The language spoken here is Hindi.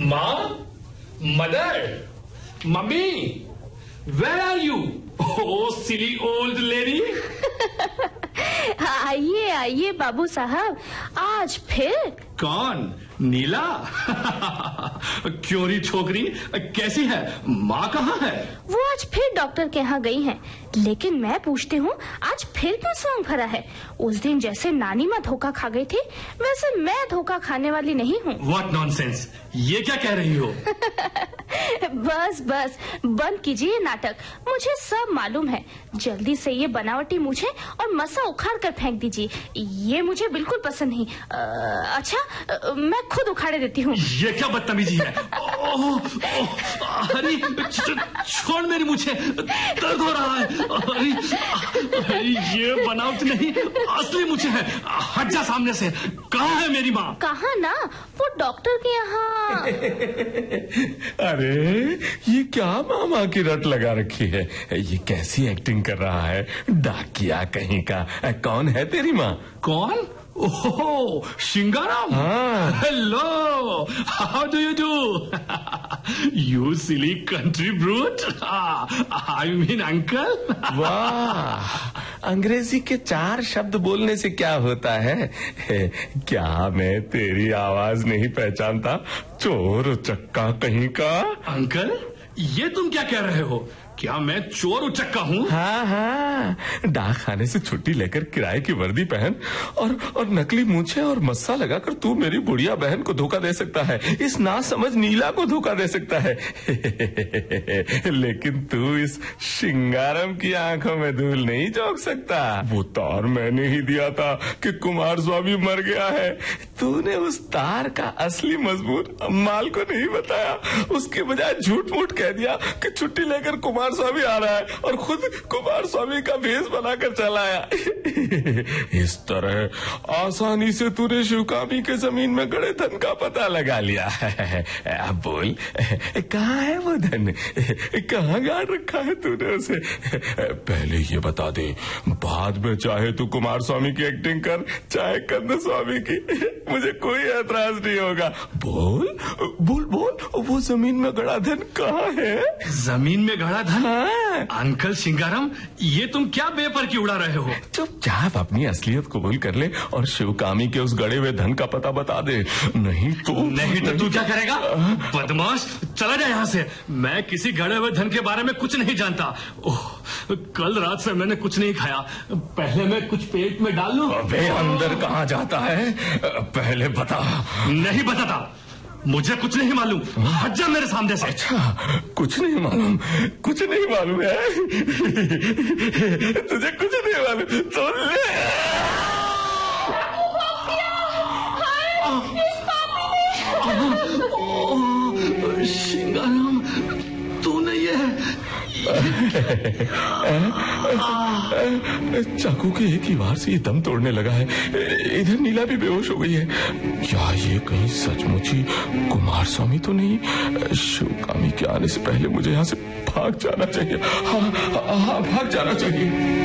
माँ, mother, mummy, where are you? Oh silly old lady. आइए आइए बाबू साहब, आज फिर? कौन? नीला? क्योरी छोकरी कैसी है? माँ कहाँ है? वो आज फिर डॉक्टर के यहाँ गई हैं, लेकिन मैं पूछती हूँ आज फिर क्यों सॉन्ग भरा है? उस दिन जैसे नानी माँ धोखा खा गई थी, वैसे मैं धोखा खाने वाली नहीं हूँ। What nonsense! ये क्या कह रही हो? बस बस बंद कीजिए नाटक, मुझे सब मालूम है। जल्दी से ये बनावटी मूछें और मसा उखाड़ कर फेंक दीजिए, ये मुझे बिल्कुल पसंद नहीं। अच्छा, मैं खुद उखाड़े देती हूँ। ये क्या बदतमीजी है? अरे छोड़ मेरी मूछें, दर्द हो रहा है। अरे ये बनावट नहीं, असली मूछें हैं। हट जा सामने से। कहाँ है मेरी माँ? कहाँ ना, वो डॉक्टर के यहाँ। अरे ये क्या मामा की रट लगा रखी है? ये कैसी एक्टिंग कर रहा है? डाकिया कहीं का। कौन है तेरी माँ? कौन? ओह शिंगाराम। हाँ। Hello, how do you do? You silly country brute. I mean uncle. वाह, अंग्रेजी के 4 शब्द बोलने से क्या होता है? क्या मैं तेरी आवाज नहीं पहचानता? चोर उचक्का कहीं का। अंकल, ये तुम क्या कह रहे हो? क्या मैं चोर उचक्का हूँ? हाँ हाँ, डाक खाने से छुट्टी लेकर किराए की वर्दी पहन और नकली मूछें और मस्सा लगाकर तू मेरी बुढ़िया बहन को धोखा दे सकता है, इस नासमझ नीला को धोखा दे सकता है। लेकिन तू इस शिंगारम की आंखों में धूल नहीं झोंक सकता। वो तार मैंने ही दिया था कि कुमार स्वामी मर गया है। तूने उस तार का असली मजबूर माल को नहीं बताया, उसके बजाय झूठ मूठ कह दिया कि छुट्टी लेकर कुमार स्वामी आ रहा है और खुद कुमार स्वामी का भेष बनाकर चला आया। इस तरह आसानी से तूने शिवकामी के जमीन में गड़े धन का पता लगा लिया है। अब बोल, कहाँ है वो धन? कहाँ गाड़ रखा है तूने उसे? पहले ये बता दे, बाद में चाहे तू कुमार स्वामी की एक्टिंग कर, चाहे कंद स्वामी की, मुझे कोई ऐतराज नहीं होगा। बोल बोल बोल, वो जमीन में गड़ा धन कहाँ है? जमीन में गड़ा धन? हाँ। अंकल शिंगाराम, ये तुम क्या बेपर की उड़ा रहे हो? चुपचाप अपनी असलियत कबूल कर ले और शिवकामी के उस गड़े हुए धन का पता बता दे, नहीं तो तू क्या करेगा? बदमाश, चला जा यहाँ से। मैं किसी गड़े हुए धन के बारे में कुछ नहीं जानता। ओह, कल रात से मैंने कुछ नहीं खाया, पहले मैं कुछ पेट में डाल लूं। अबे अंदर कहाँ जाता है? पहले बता। नहीं बताता, मुझे कुछ नहीं मालूम। हट जा मेरे सामने से। अच्छा, कुछ नहीं मालूम? कुछ नहीं मालूम है? तुझे कुछ नहीं मालूम तो ले। शिंगाराम, तूने ये चाकू के एक ही वार से ये दम तोड़ने लगा है। इधर नीला भी बेहोश हो गई है। क्या ये कहीं सचमुच ही कुमार स्वामी तो नहीं? शिवकामी के आने से पहले मुझे यहाँ से भाग जाना चाहिए। हाँ, भाग जाना चाहिए।